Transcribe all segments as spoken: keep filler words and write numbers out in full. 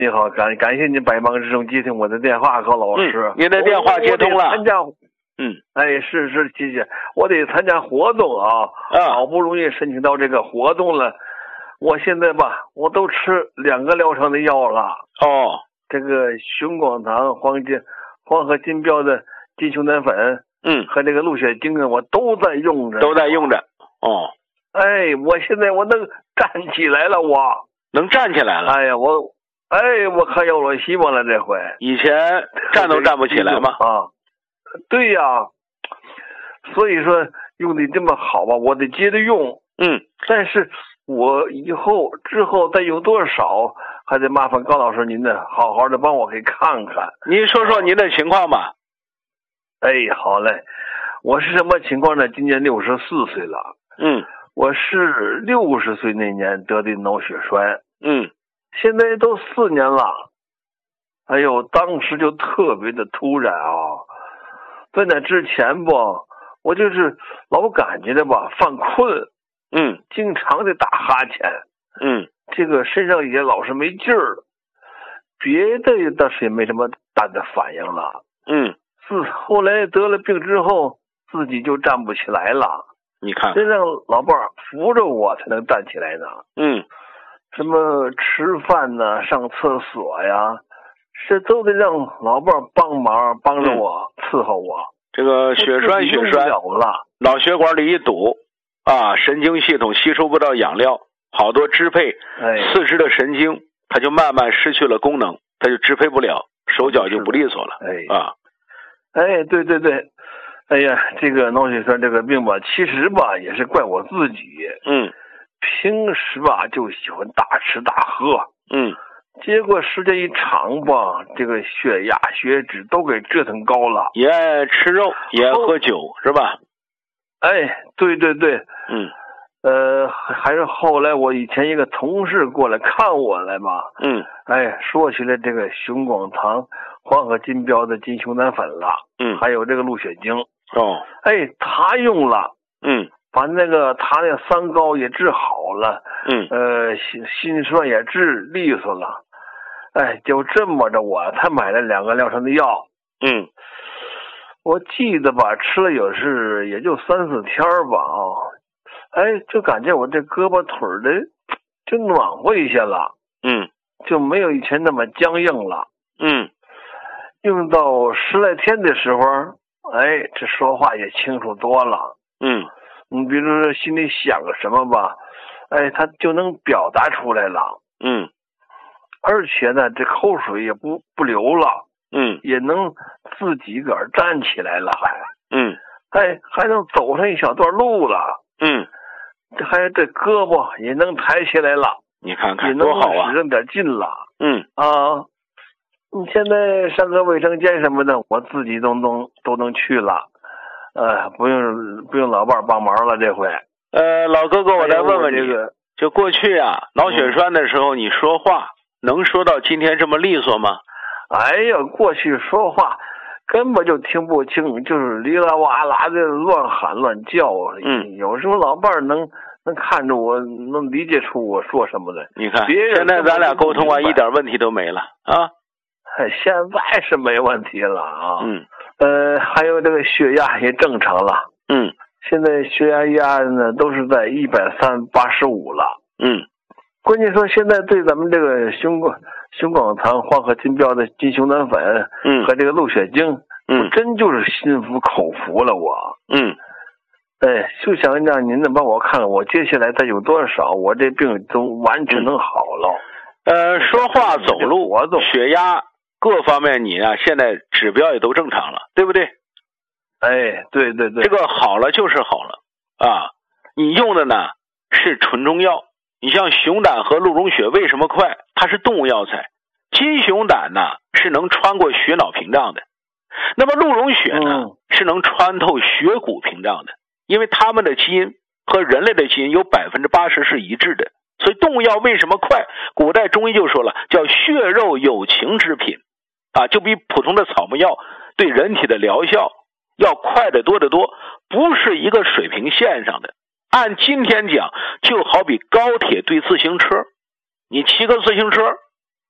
你好，感感谢您百忙之中接听我的电话，高老师。 嗯、您的电话接通了。 参加， 嗯， 哎，是是，谢谢。我得参加活动啊， 啊， 好不容易申请到这个活动了。我现在吧，我都吃两个疗程的药了。 哦， 这个雄广堂黄金黄河金标的金熊胆粉， 嗯， 和这个鹿血精啊，我都在用着， 都在用着。哦， 哎，我现在我能站起来了，我能站起来了。 哎呀，我。哎，我可有了希望了，这回。 以前站都站不起来吗？ 啊，对呀，所以说用的这么好吧，我得接着用。 嗯， 但是我以后之后再用多少，还得麻烦高老师您呢，好好的帮我给看看。 您说说您的情况吧。 哎，好嘞，我是什么情况呢？今年六十四岁了。 嗯， 我是六十岁那年得的脑血栓。 嗯。 现在都四年了，哎呦，当时就特别的突然啊！在那之前吧，我就是老感觉的吧犯困， 嗯， 经常的打哈欠， 嗯， 这个身上也老是没劲儿，别的倒是也没什么大的反应了， 嗯， 自后来得了病之后，自己就站不起来了， 你看， 得让老伴儿扶着我才能站起来呢， 嗯。 什么吃饭呢，上厕所呀，这都得让老伴儿帮忙，帮着我、嗯、伺候我。 这个血栓，血栓了， 脑血管里一堵啊，神经系统吸收不到养料，好多支配四肢的神经，它就慢慢失去了功能，它就支配不了，手脚就不利索了。 哎啊， 哎，对对对，哎呀，这个脑血栓这个病吧，其实吧也是怪我自己。 嗯。 平时吧就喜欢大吃大喝， 嗯， 结果时间一长吧，这个血压、血脂都给折腾高了。 也爱吃肉，也爱喝酒，是吧？ 哎，对对对， 嗯， 呃，还是后来我以前一个同事过来看我来吧， 嗯， 哎，说起来这个雄广堂黄河金标的金熊胆粉了， 嗯， 还有这个鹿血精， 哦， 哎，他用了， 嗯。 把那个他那三高也治好了， 嗯， 呃，心心衰也治利索了，哎，就这么着，我才买了两个疗程的药。 嗯， 我记得吧，吃了有是也就三四天吧啊，哎，就感觉我这胳膊腿的就暖和一些了。 嗯， 就没有以前那么僵硬了。 嗯， 用到十来天的时候，哎，这说话也清楚多了。 嗯。 你比如说心里想个什么吧，哎，他就能表达出来了。 嗯， 而且呢，这口水也不不流了。 嗯， 也能自己个儿站起来了，还。 嗯， 哎，还能走上一小段路了。 嗯， 这还这胳膊也能抬起来了。 你看看多好啊！ 使上点劲了。 嗯啊，你现在上个卫生间什么的，我自己都能都能去了。呃，不用不用老伴帮忙了，这回。 呃，老哥哥，我再问问你， 这个就过去啊，脑血栓的时候，你说话、嗯、能说到今天这么利索吗？ 哎呀，过去说话根本就听不清，就是哩啦哇啦的乱喊乱叫。 嗯， 有时候老伴能能看着我，能理解出我说什么来。 你看，现在咱俩沟通啊，一点问题都没了啊。 现在是没问题了啊。 嗯。 呃，还有这个血压也正常了。 嗯。 现在血压压呢都是在一百三八十五了。 嗯。 关键说现在对咱们这个雄广雄广堂黄河金标的金熊胆粉， 嗯， 和这个鹿血精， 嗯， 我真就是心服口服了我。 嗯。 哎，就想让您能帮我看看，我接下来再有多少，我这病都完全能好了。 嗯、呃，说话、走路、活动、血压各方面，你啊现在指标也都正常了，对不对？ 哎，对对对， 这个好了就是好了啊！你用的呢是纯中药，你像熊胆和鹿茸血为什么快？它是动物药材，金熊胆呢是能穿过血脑屏障的，那么鹿茸血呢、嗯、是能穿透血骨屏障的，因为它们的基因和人类的基因有百分之八十是一致的，所以动物药为什么快？古代中医就说了，叫血肉有情之品啊，就比普通的草木药对人体的疗效要快得多得多，不是一个水平线上的。按今天讲，就好比高铁对自行车，你骑个自行车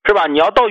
是吧？你要到